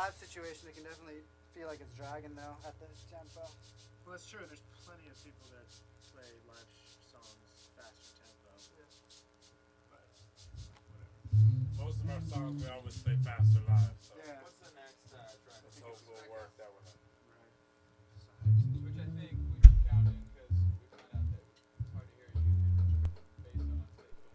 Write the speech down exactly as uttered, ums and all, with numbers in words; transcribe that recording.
live situation, it can definitely feel like it's dragging though at the tempo. Well, that's true. There's plenty of people that play live sh- songs faster tempo. Yeah. But whatever. Most of our songs we always play faster live. So. Yeah.